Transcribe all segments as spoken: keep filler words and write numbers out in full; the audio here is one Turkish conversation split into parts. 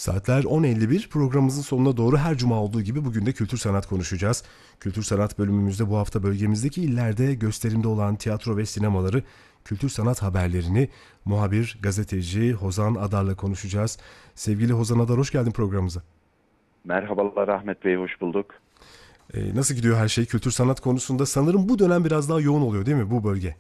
Saatler on elli bir, programımızın sonuna doğru her cuma olduğu gibi bugün de kültür sanat konuşacağız. Kültür sanat bölümümüzde bu hafta bölgemizdeki illerde gösterimde olan tiyatro ve sinemaları, kültür sanat haberlerini muhabir, gazeteci Hozan Adar'la konuşacağız. Sevgili Hozan Adar, hoş geldin programımıza. Merhabalar Ahmet Bey, hoş bulduk. Ee, nasıl gidiyor her şey kültür sanat konusunda? Sanırım bu dönem biraz daha yoğun oluyor değil mi bu bölge?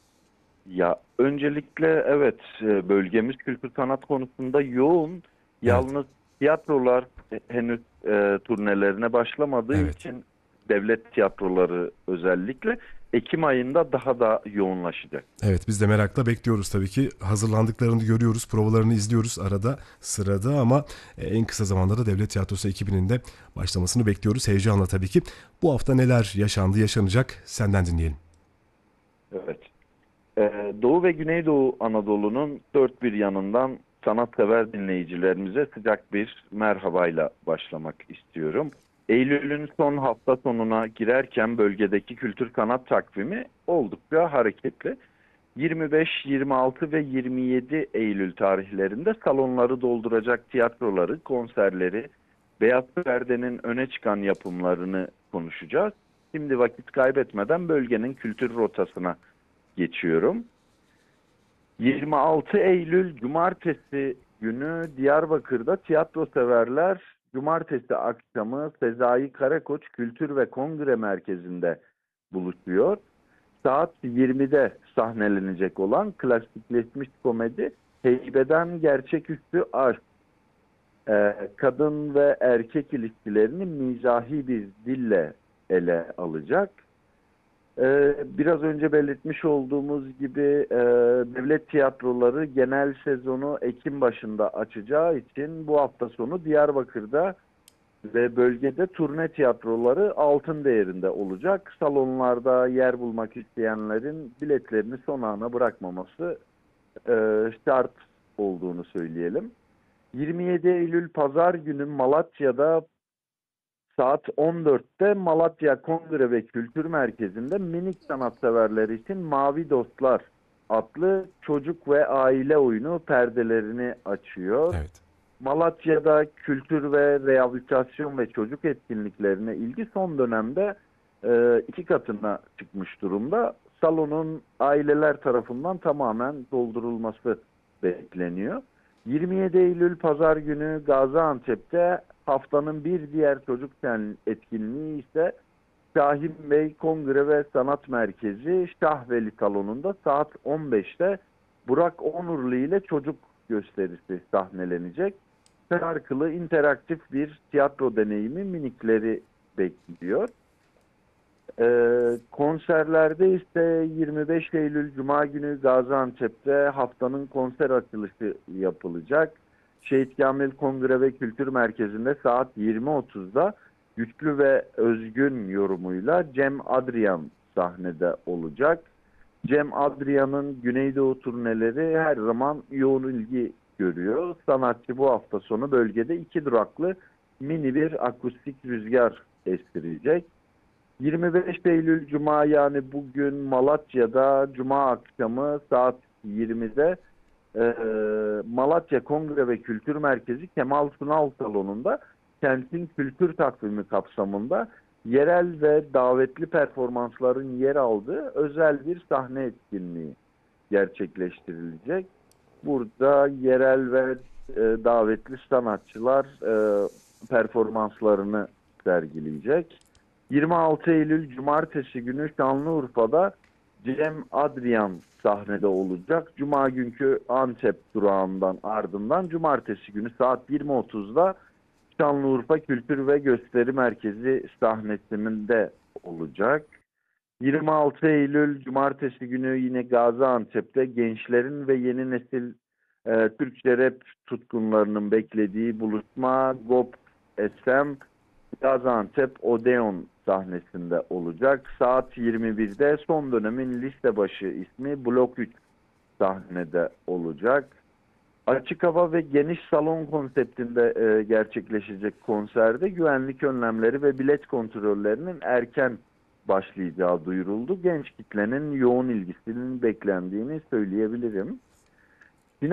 Ya öncelikle evet e, bölgemiz kültür sanat konusunda yoğun. Evet, Yalnız tiyatrolar henüz e, turnelerine başlamadığı evet. için devlet tiyatroları özellikle Ekim ayında daha da yoğunlaşacak. Evet, biz de merakla bekliyoruz tabii ki. Hazırlandıklarını görüyoruz, provalarını izliyoruz arada sırada ama e, en kısa zamanda da Devlet Tiyatrosu ekibinin de başlamasını bekliyoruz. Heyecanla tabii ki. Bu hafta neler yaşandı, yaşanacak senden dinleyelim. Evet. E, Doğu ve Güneydoğu Anadolu'nun dört bir yanından sanatsever dinleyicilerimize sıcak bir merhabayla başlamak istiyorum. Eylül'ün son hafta sonuna girerken bölgedeki kültür sanat takvimi oldukça hareketli. yirmi beş, yirmi altı ve yirmi yedi Eylül tarihlerinde salonları dolduracak tiyatroları, konserleri, Beyaz Perde'nin öne çıkan yapımlarını konuşacağız. Şimdi vakit kaybetmeden bölgenin kültür rotasına geçiyorum. yirmi altı Eylül Cumartesi günü Diyarbakır'da tiyatro severler Cumartesi akşamı Sezai Karakoç Kültür ve Kongre Merkezi'nde buluşuyor. Saat yirmide sahnelenecek olan klasikleşmiş komedi Heybeden Gerçeküstü Aşk, e, kadın ve erkek ilişkilerini mizahi bir dille ele alacak. Ee, biraz önce belirtmiş olduğumuz gibi e, devlet tiyatroları genel sezonu Ekim başında açacağı için bu hafta sonu Diyarbakır'da ve bölgede turne tiyatroları altın değerinde olacak. Salonlarda yer bulmak isteyenlerin biletlerini son ana bırakmaması e, şart olduğunu söyleyelim. yirmi yedi Eylül Pazar günü Malatya'da saat on dörtte Malatya Kongre ve Kültür Merkezi'nde minik sanatseverler için Mavi Dostlar adlı çocuk ve aile oyunu perdelerini açıyor. Evet. Malatya'da kültür ve rehabilitasyon ve çocuk etkinliklerine ilgi son dönemde e, iki katına çıkmış durumda. Salonun aileler tarafından tamamen doldurulması bekleniyor. yirmi yedi Eylül Pazar günü Gaziantep'te haftanın bir diğer çocuk etkinliği ise Şahin Bey Kongre ve Sanat Merkezi Şahveli Salonu'nda saat on beşte Burak Onurlu ile çocuk gösterisi sahnelenecek. Şarkılı interaktif bir tiyatro deneyimi minikleri bekliyor. Ee, konserlerde ise yirmi beş Eylül Cuma günü Gaziantep'te haftanın konser açılışı yapılacak. Şehit Kamil Kongre ve Kültür Merkezi'nde saat yirmi otuzda güçlü ve özgün yorumuyla Cem Adrian sahnede olacak. Cem Adrian'ın Güneydoğu turneleri her zaman yoğun ilgi görüyor. Sanatçı bu hafta sonu bölgede iki duraklı mini bir akustik rüzgar estirecek. yirmi beş Eylül Cuma yani bugün Malatya'da Cuma akşamı saat yirmide e, Malatya Kongre ve Kültür Merkezi Kemal Sunal Salonu'nda kentin kültür takvimi kapsamında yerel ve davetli performansların yer aldığı özel bir sahne etkinliği gerçekleştirilecek. Burada yerel ve e, davetli sanatçılar e, performanslarını sergileyecek. yirmi altı Eylül Cumartesi günü Şanlıurfa'da Cem Adrian sahnede olacak. Cuma günkü Antep durağından ardından Cumartesi günü saat yirmi otuzda Şanlıurfa Kültür ve Gösteri Merkezi sahnesinde olacak. yirmi altı Eylül Cumartesi günü yine Gaziantep'te gençlerin ve yeni nesil e, Türkçe rap tutkunlarının beklediği buluşma G O P S M Gaziantep Odeon sahnesinde olacak. Saat yirmi birde son dönemin liste başı ismi Blok üç sahnede olacak. Açık hava ve geniş salon konseptinde e, gerçekleşecek konserde güvenlik önlemleri ve bilet kontrollerinin erken başlayacağı duyuruldu. Genç kitlenin yoğun ilgisinin beklendiğini söyleyebilirim.